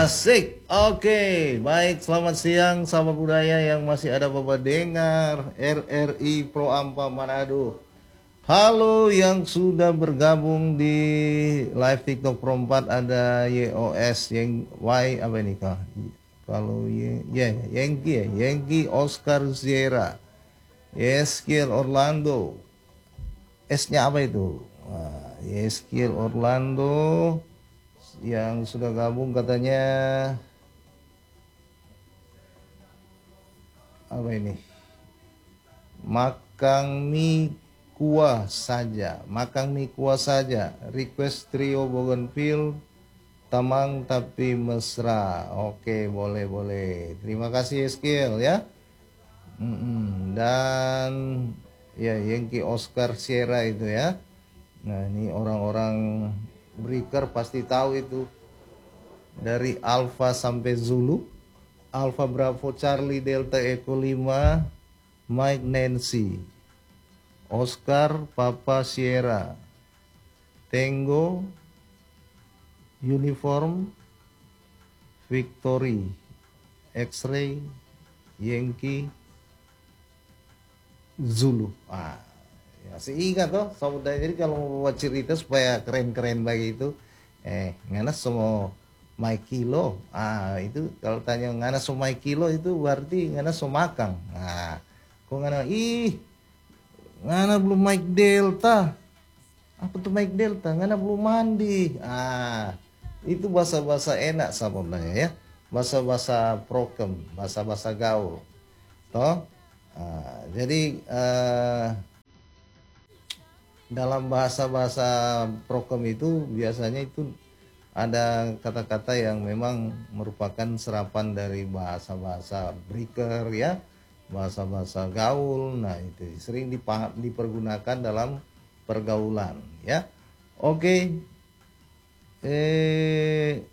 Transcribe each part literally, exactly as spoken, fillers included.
Asik, oke, baik. Selamat siang, sahabat budaya yang masih ada Bapak dengar R R I Pro Ampa Manado. Halo yang sudah bergabung di live TikTok Pro empat, ada Y O S, yang Y apa ini kah? Kalau Y, ya, Yengki ya, Yengki Oscar Sierra, Yeskiel Orlando. S-nya apa itu? Wah, Yeskiel Orlando yang sudah gabung katanya. Apa ini? Makang mie kuah saja, makang mie kuah saja. Request trio Bougainville, Tamang tapi mesra. Oke, boleh boleh. Terima kasih skill ya. Mm-mm. Dan ya Yengki Oscar Sierra itu ya. Nah ini orang-orang breaker pasti tahu itu. Dari Alpha sampai Zulu, Alpha Bravo Charlie Delta Echo lima, Mike Nancy, Oscar Papa Sierra, Tango Uniform Victory, X-Ray Yankee Zulu. Ah, ya seingat toh saudara. Jadi kalau mau buat cerita supaya keren-keren begitu, eh ngana semua my kilo. Ah itu kalau tanya ngana semua my kilo itu berarti ngana semua makang. Nah, kok ngana ih ngana belum Mike Delta. Apa tuh Mike Delta? Ngana belum mandi. Ah, itu bahasa-bahasa enak sahabatnya ya. Bahasa-bahasa prokem, bahasa-bahasa gaul. Toh? Ah, jadi eh, dalam bahasa-bahasa prokem itu biasanya itu ada kata-kata yang memang merupakan serapan dari bahasa-bahasa breaker ya, bahasa-bahasa gaul. Nah itu sering dipa- dipergunakan dalam pergaulan ya. Oke, eh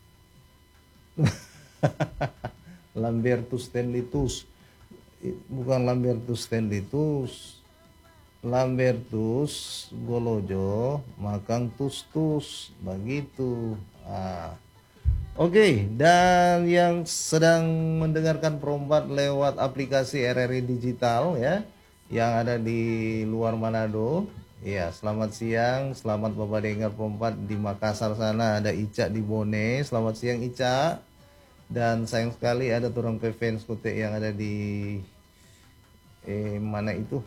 Lambertus Stenlitus, bukan Lambertus Stenlitus, Lambertus Golojo Makang Tustus begitu. Ah. Oke, okay, dan yang sedang mendengarkan perombat lewat aplikasi R R I Digital ya, yang ada di luar Manado. Ya, selamat siang, selamat Bapak dengar perombat di Makassar sana, ada Ica di Bone. Selamat siang Ica. Dan sayang sekali ada turang fans kote yang ada di eh mana itu,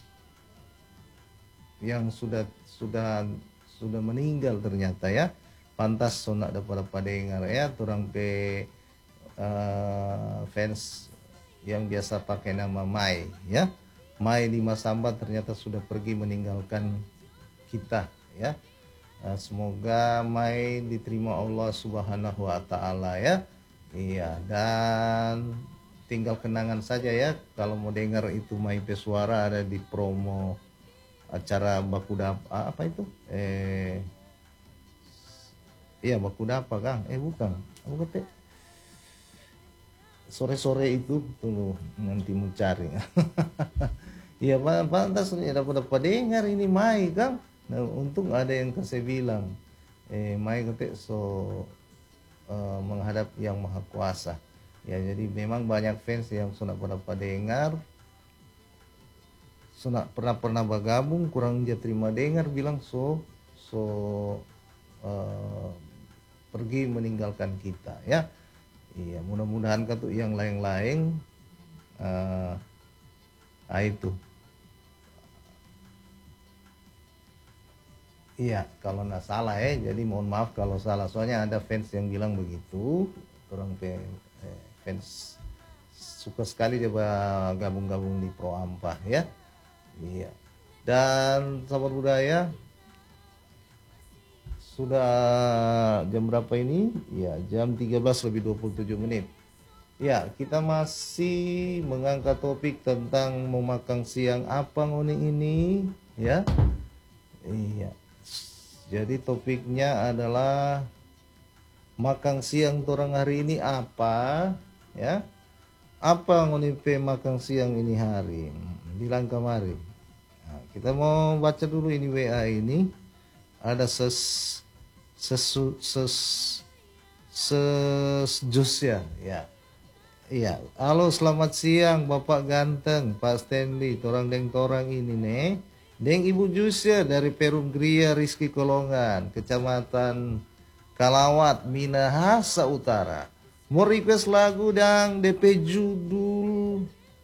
yang sudah sudah sudah meninggal ternyata ya. Pantas sonak dapat pada dengar ya turang pe uh, fans yang biasa pakai nama Mai ya. Mai Lima Sambat ternyata sudah pergi meninggalkan kita ya. Uh, semoga Mai diterima Allah Subhanahu wa taala ya. Iya, dan tinggal kenangan saja ya kalau mau dengar itu Mai Pesuara ada di promo acara baku dapa apa itu eh iya baku dapa Kang eh bukan apa kata sore-sore itu tunggu nanti mencari. Iya pantas ya dapat dapat dengar ini Mai Kang. Nah, untung ada yang kasih bilang eh Mai kata so uh, menghadap yang maha kuasa ya. Jadi memang banyak fans yang sudah pada dengar, sudah pernah pernah bergabung kurang dia terima dengar bilang so so uh, pergi meninggalkan kita ya. Iya mudah-mudahan kan tuh yang lain-lain uh, ah itu iya kalau nggak salah ya. Jadi mohon maaf kalau salah, soalnya ada fans yang bilang begitu. Orang eh, fans suka sekali dia gabung-gabung di Pro Ampa ya. Iya. Dan sahabat budaya, sudah jam berapa ini? Ya, jam tiga belas lebih dua puluh tujuh menit. Ya, kita masih mengangkat topik tentang mau makan siang apa ngoni ini, ya. Iya. Jadi topiknya adalah makan siang orang hari ini apa, ya? Apa ngoni pe makan siang ini hari? Bilang kemari. Nah, kita mau baca dulu ini W A ini. Ada ses sesu ses sejus ya. Ya. Iya, halo selamat siang Bapak ganteng, Pak Stanley, torang deng torang ini nih, deng Ibu Jusya dari Perum Gria Rizky Kolongan, Kecamatan Kalawat, Minahasa Utara. Mau request lagu dan D P judul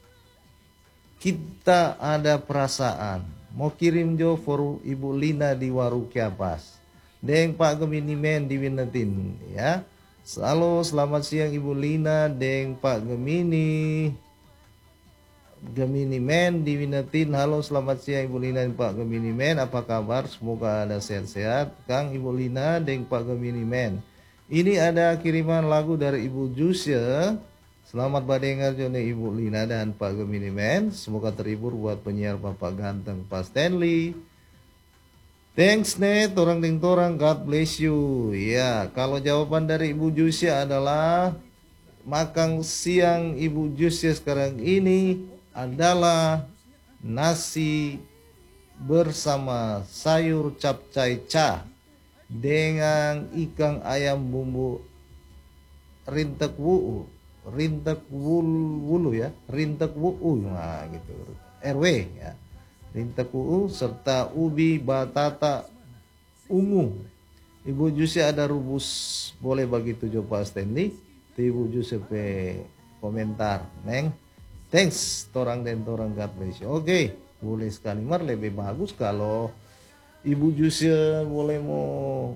Kita Ada Perasaan. Mau kirim jo for Ibu Lina di Warukiapas. Deng Pak Gemini Men di Winetin ya. Halo, selamat siang Ibu Lina, deng Pak Gemini. Gemini Men di Winetin. Halo, selamat siang Ibu Lina dan Pak Gemini Men. Apa kabar? Semoga ada sehat-sehat. Kang Ibu Lina, deng Pak Gemini Men. Ini ada kiriman lagu dari Ibu Jusya. Selamat badengar jone Ibu Lina dan Pak Gemini Men. Semoga terhibur buat penyiar Bapak ganteng Pak Stanley. Thanks net, orang ding torang, God bless you. Ya, kalau jawaban dari Ibu Jusya adalah makan siang Ibu Jusya sekarang ini adalah nasi bersama sayur capcay ca dengan ikan ayam bumbu rintek wuu, rintek wul wulu ya, rintek wuu, nah gitu, R W ya. Rintek uu serta ubi batata ungu. Ibu Jusya ada rubus boleh bagi tujuh Pak Stanley. Ibu Jusya pe komentar neng. Thanks torang dan torang God bless you. Oke, boleh sekali mar lebih bagus kalau Ibu Jusya boleh mau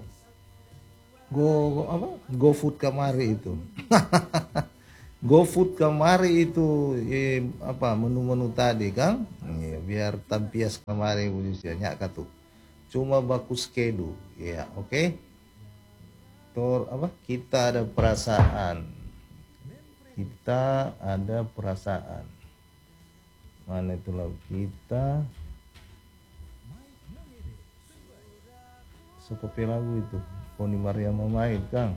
go apa? Go food kamari itu. GoFood kemari itu eh, apa menu-menu tadi Kang ya, biar tampias kemari usianya katu cuma bakus kedu ya oke okay? Tor apa kita ada perasaan kita ada perasaan mana itu lagu kita seperti lagu itu Poni Maria Mamaid Kang.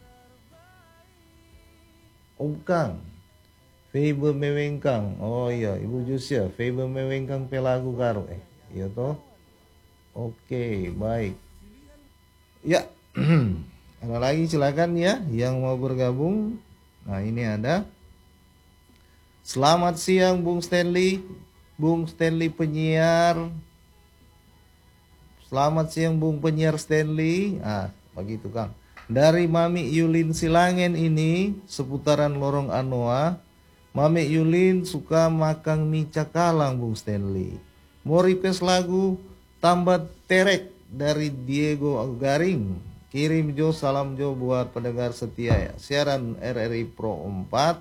Oh Kang, Faber mewengkang. Oh iya, Ibu Jusya, Faber mewengkang pelagu karo eh. Iya toh. Oke, baik. Ya, ada lagi silakan ya yang mau bergabung. Nah ini ada. Selamat siang Bung Stanley, Bung Stanley penyiar. Selamat siang Bung penyiar Stanley. Ah, begitu Kang. Dari Mami Yulin Silangen ini seputaran Lorong Anoa. Mami Yulin suka makan mie cakalang Bung Stanley. Mau request lagu Tambat Terek dari Diego Garing. Kirim jo salam jo buat pendengar setia ya. Siaran R R I Pro empat.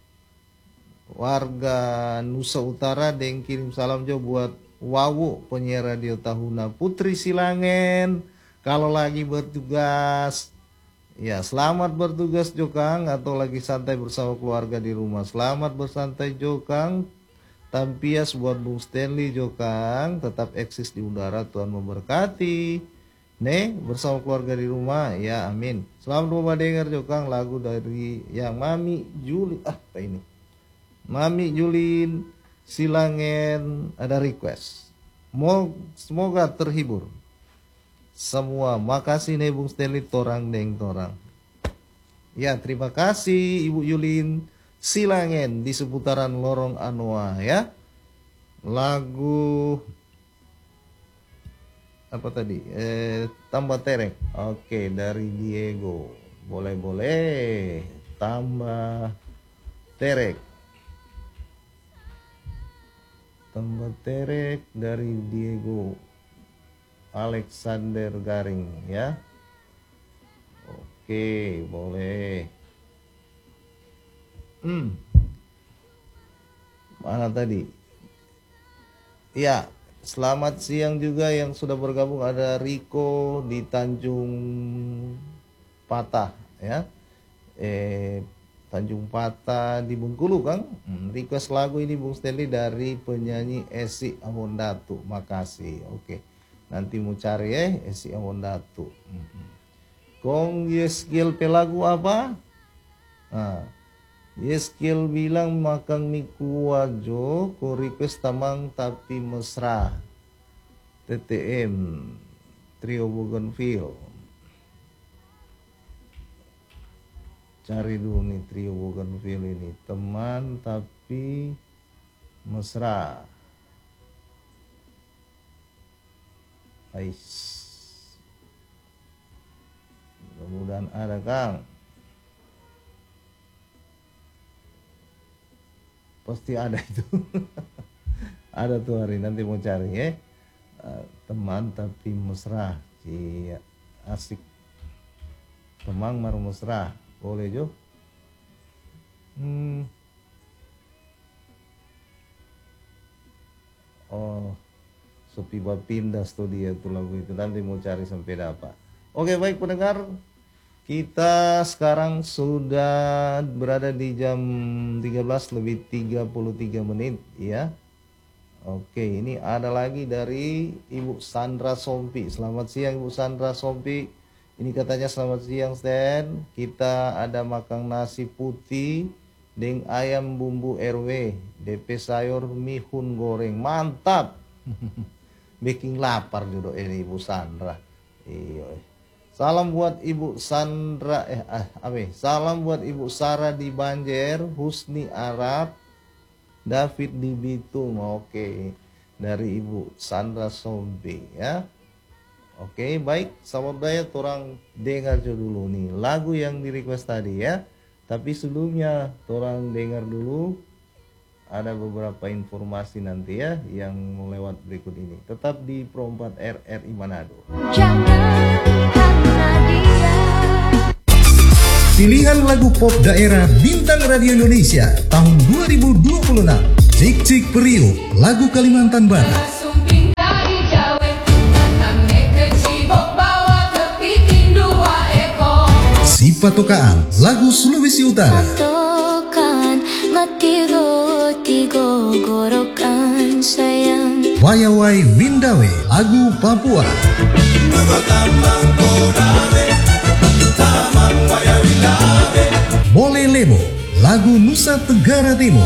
Warga Nusa Utara deng kirim salam jo buat Wawu penyiar radio Tahuna Putri Silangen. Kalau lagi bertugas ya, selamat bertugas Jokang atau lagi santai bersama keluarga di rumah. Selamat bersantai Jokang. Tampias buat Bung Stanley Jokang, tetap eksis di udara, Tuhan memberkati. Nih, bersama keluarga di rumah, ya amin. Selamat rumah dengar Jokang lagu dari yang Mami Juli. Ah, apa ini? Mami Julin Silangen ada request. Semoga terhibur semua. Makasih nih Bung Stanley torang deng torang. Ya terima kasih Ibu Yulin Silangen di seputaran Lorong Anoa ya. Lagu apa tadi? Eh, Tambah Terek. Oke dari Diego. Boleh boleh. Tambah Terek. Tambah Terek dari Diego Alexander Garing ya. Oke, boleh. Hmm. Mana tadi? Ya, selamat siang juga yang sudah bergabung ada Riko di Tanjung Patah ya. Eh Tanjung Patah di Bengkulu Kang. Hmm, request lagu ini Bung Stanley dari penyanyi Esi Amondatu. Makasih. Oke. Nanti mau cari ya Esi Amondatu. Hmm. Kong Yeskiel pelagu apa? Nah, Yeskiel bilang makan mie kuajo, ko request tamang tapi mesra. T T M Trio Bougainville. cari dulu nih trio Bougainville ini. Teman tapi mesra. Ais. Mudah-mudahan ada, Kang. Pasti ada itu. Ada tuh hari, nanti mau cari ya. Uh, teman tapi mesra. Iya, asik. Teman mar mesra. Boleh jo. Hmm. Oh, Sopi Bapinda studio itu lagu itu, nanti mau cari sampai dapat. Oke, baik pendengar, kita sekarang sudah berada di jam tiga belas lebih tiga puluh tiga menit ya. Oke, ini ada lagi dari Ibu Sandra Sompi. Selamat siang Ibu Sandra Sompi. Ini katanya selamat siang Stan. Kita ada makan nasi putih dengan ayam bumbu R W, D P sayur mihun goreng. Mantap. Bikin lapar juga ini Ibu Sandra. Iya. Salam buat Ibu Sandra eh ah, apa? Salam buat Ibu Sarah di Banjer, Husni Arab, David di Bitung. Oke. Dari Ibu Sandra Sompi ya. Oke, baik sahabat budaya, orang dengar dulu nih lagu yang di request tadi ya. Tapi sebelumnya orang dengar dulu ada beberapa informasi nanti ya yang mau lewat berikut ini. Tetap di Pro empat R R I Manado. Pilihan lagu pop daerah Bintang Radio Indonesia tahun dua ribu dua puluh enam. Cik Cik Periuk, lagu Kalimantan Barat. Si Patokaan, lagu Sulawesi Utara. Patokan, matigo, tigo, gorokan sayang. Wayawai Windawe, lagu Papua. Boleh Lebo, lagu Nusa Tenggara Timur.